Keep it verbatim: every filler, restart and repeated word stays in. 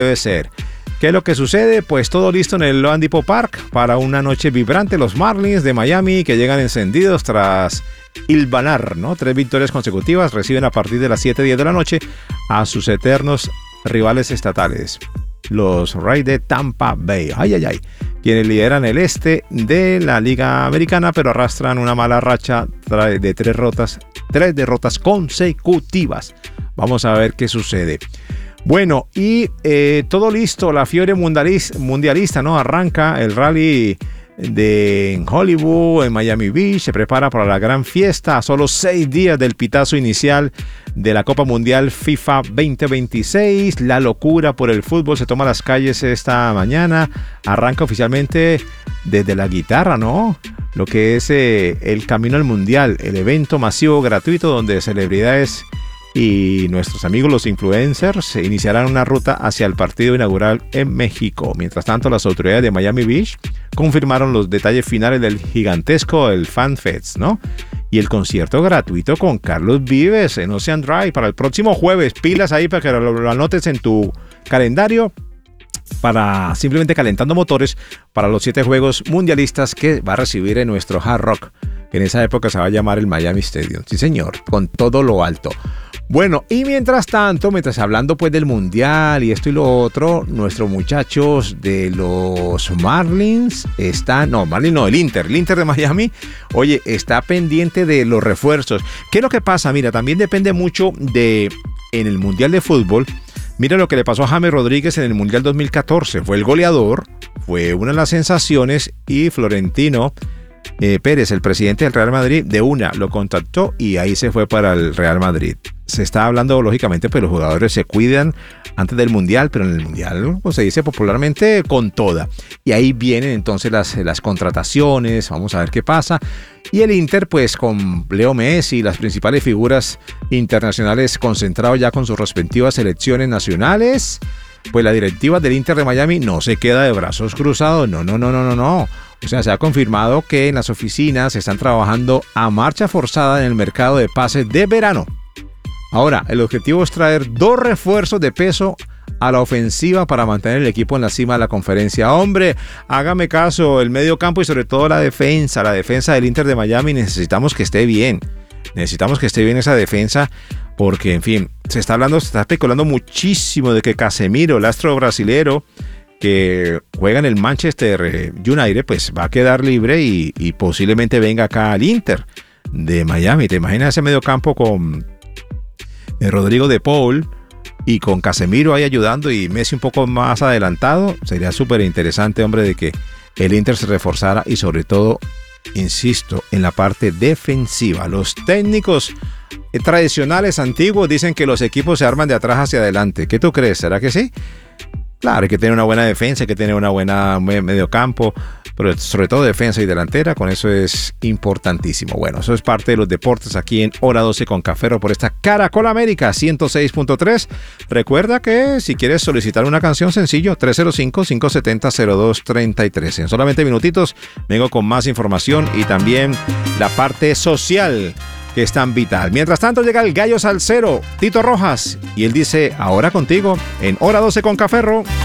debe ser. ¿Qué es lo que sucede? Pues todo listo en el Loan Depot Park para una noche vibrante. Los Marlins de Miami, que llegan encendidos tras hilvanar, ¿no? Tres victorias consecutivas, reciben a partir de las siete y diez de la noche a sus eternos rivales estatales, los Rays de Tampa Bay. Ay, ay, ay. Quienes lideran el este de la Liga Americana, pero arrastran una mala racha de tres derrotas, tres derrotas consecutivas. Vamos a ver qué sucede. Bueno, y eh, todo listo, la fiebre mundialista, mundialista, ¿no? Arranca el rally de en Hollywood, en Miami Beach, se prepara para la gran fiesta a solo seis días del pitazo inicial de la Copa Mundial FIFA veinte veintiséis. La locura por el fútbol se toma las calles esta mañana, arranca oficialmente desde la guitarra, ¿no? Lo que es eh, el Camino al Mundial, el evento masivo gratuito donde celebridades y nuestros amigos los influencers iniciarán una ruta hacia el partido inaugural en México. Mientras tanto, las autoridades de Miami Beach confirmaron los detalles finales del gigantesco el Fan Fest, ¿no? Y el concierto gratuito con Carlos Vives en Ocean Drive para el próximo jueves. Pilas ahí para que lo, lo anotes en tu calendario, para simplemente calentando motores para los siete juegos mundialistas que va a recibir en nuestro Hard Rock, que en esa época se va a llamar el Miami Stadium. Sí, señor, con todo lo alto. Bueno, y mientras tanto, mientras hablando pues del Mundial y esto y lo otro, nuestros muchachos de los Marlins están, no, Marlins no, el Inter, el Inter de Miami, oye, está pendiente de los refuerzos. ¿Qué es lo que pasa? Mira, también depende mucho de, en el Mundial de Fútbol, mira lo que le pasó a James Rodríguez en el Mundial dos mil catorce, fue el goleador, fue una de las sensaciones y Florentino eh, Pérez, el presidente del Real Madrid, de una lo contactó y ahí se fue para el Real Madrid. Se está hablando, lógicamente, pues los jugadores se cuidan antes del Mundial, pero en el Mundial, pues se dice popularmente, con toda. Y ahí vienen entonces las, las contrataciones, vamos a ver qué pasa. Y el Inter, pues con Leo Messi, las principales figuras internacionales concentrados ya con sus respectivas selecciones nacionales, pues la directiva del Inter de Miami no se queda de brazos cruzados, no, no, no, no, no, no. O sea, se ha confirmado que en las oficinas se están trabajando a marcha forzada en el mercado de pases de verano. Ahora, el objetivo es traer dos refuerzos de peso a la ofensiva para mantener el equipo en la cima de la conferencia. Hombre, hágame caso, el medio campo y sobre todo la defensa, la defensa del Inter de Miami, necesitamos que esté bien. Necesitamos que esté bien esa defensa porque, en fin, se está hablando, se está especulando muchísimo de que Casemiro, el astro brasilero, que juega en el Manchester United, pues va a quedar libre y, y posiblemente venga acá al Inter de Miami. ¿Te imaginas ese medio campo con Rodrigo de Paul y con Casemiro ahí ayudando y Messi un poco más adelantado? Sería súper interesante, hombre, de que el Inter se reforzara y sobre todo, insisto, en la parte defensiva. Los técnicos tradicionales, antiguos, dicen que los equipos se arman de atrás hacia adelante. ¿Qué tú crees? ¿Será que sí? Claro, hay que tener una buena defensa, hay que tener una buena medio campo, pero sobre todo defensa y delantera, con eso es importantísimo. Bueno, eso es parte de los deportes aquí en Hora doce con Cafero por esta Caracol América ciento seis punto tres. Recuerda que si quieres solicitar una canción, sencillo, tres cero cinco, cinco siete cero, cero dos tres tres. En solamente minutitos vengo con más información y también la parte social, que es tan vital. Mientras tanto llega el gallo salsero, Tito Rojas, y él dice, ahora contigo, en Hora doce con Cafero.